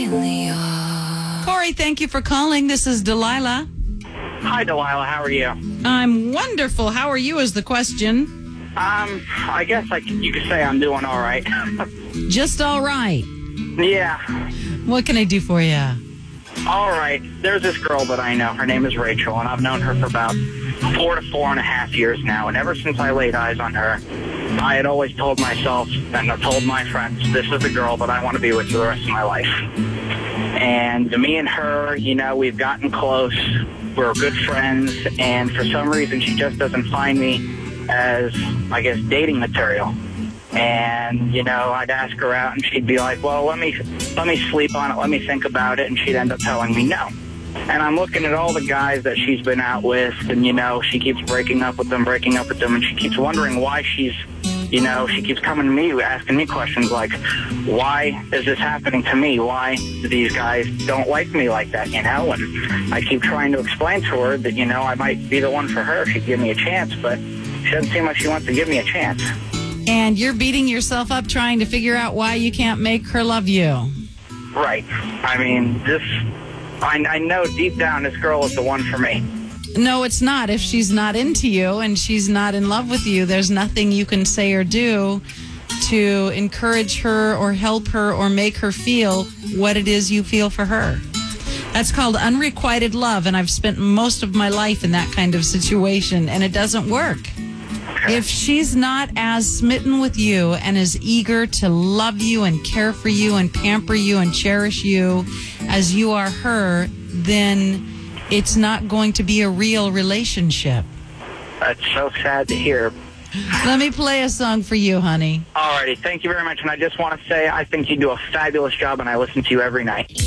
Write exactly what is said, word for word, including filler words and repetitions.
really are. Corey, thank you for calling. This is Delilah. Hi, Delilah. How are you? I'm wonderful. How are you is the question. Um, I guess I, you could say I'm doing all right. Just all right. Yeah. What can I do for you? All right. There's this girl that I know. Her name is Rachel, and I've known her for about four to four and a half years now. And ever since I laid eyes on her, I had always told myself and I told my friends, this is the girl that I want to be with for the rest of my life. And me and her, you know, we've gotten close. We're good friends. And for some reason, she just doesn't find me as, I guess, dating material. And, you know, I'd ask her out and she'd be like, well, let me let me sleep on it, let me think about it, and she'd end up telling me no. And I'm looking at all the guys that she's been out with, and, you know, she keeps breaking up with them, breaking up with them, and she keeps wondering why she's, you know, she keeps coming to me, asking me questions like, why is this happening to me? Why do these guys don't like me like that, you know? And I keep trying to explain to her that, you know, I might be the one for her if she'd give me a chance, but she doesn't seem like she wants to give me a chance. And you're beating yourself up trying to figure out why you can't make her love you. Right. I mean, this, I, I know deep down this girl is the one for me. No, it's not. If she's not into you and she's not in love with you, there's nothing you can say or do to encourage her or help her or make her feel what it is you feel for her. That's called unrequited love, and I've spent most of my life in that kind of situation, and it doesn't work. If she's not as smitten with you and as eager to love you and care for you and pamper you and cherish you as you are her, then it's not going to be a real relationship. That's so sad to hear. Let me play a song for you, honey. Alrighty, thank you very much. And I just want to say I think you do a fabulous job, and I listen to you every night.